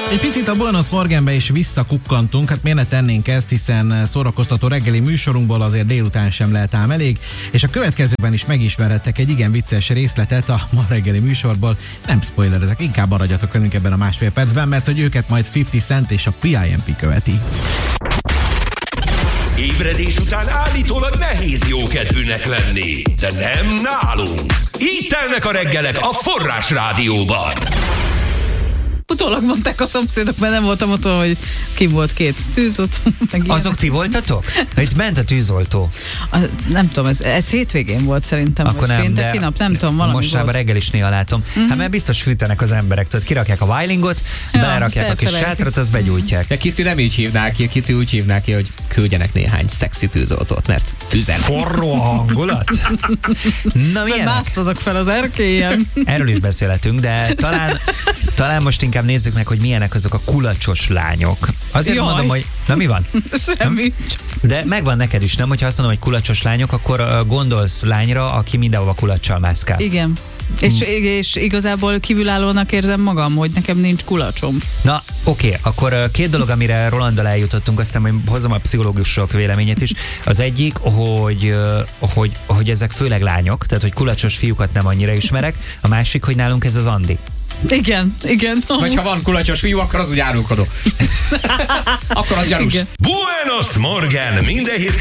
Egy picit a Buenos Morgenbe is visszakukkantunk, hát miért ne tennénk ezt, hiszen szórakoztató reggeli műsorunkból azért délután sem lehet ám elég, és a következőben is megismerhettek egy igen vicces részletet a ma reggeli műsorból. Nem spoilerezek, inkább maradjatok velünk ebben a másfél percben, mert hogy őket majd 50 Cent és a PIMP követi. Ébredés után állítólag nehéz jókedvűnek lenni, de nem nálunk. Így telnek a reggelek a Forrás Rádióban. Utólag mondták a szomszédok, mert nem voltam ott, hogy ki volt két tűzoltó. Azok ti voltatok? Itt ment a tűzoltó. Nem tudom, ez hétvégén volt szerintem. Akkor vagy nem, pénteki nap, nem tudom, valami most már reggel is néha látom. Hát mert biztos fűtenek az emberek, tudod, kirakják a Weilingot, belerakják a kis sátrat, azt begyújtják. De Kitty nem így hívnák ki, Kitty úgy hívnák ki, hogy küldjenek néhány szexi tűzoltót, mert tüzen. Forró a hangulat? Na milyenek? Másztatok fel az erkélyen. Erről is beszélhetünk, de talán most inkább nézzük meg, hogy milyenek azok a kulacsos lányok. Azért Jaj. mondom, hogy... Na mi van? Semmi. De megvan neked is, nem? Hogyha azt mondom, hogy kulacsos lányok, akkor gondolsz lányra, aki mindenhova kulacsal mászkál. Igen. És igazából kívülállónak érzem magam, hogy nekem nincs kulacsom. Na, oké, akkor két dolog, amire Rolanddal eljutottunk, aztán majd hozom a pszichológusok véleményét is. Az egyik, hogy ezek főleg lányok, tehát hogy kulacsos fiúkat nem annyira ismerek. A másik, hogy nálunk ez az Andi. Igen. Vagy ha van kulacsos fiú, akkor az úgy árulkodó. Akkor az gyanús. Buenos Morgen! Minden hét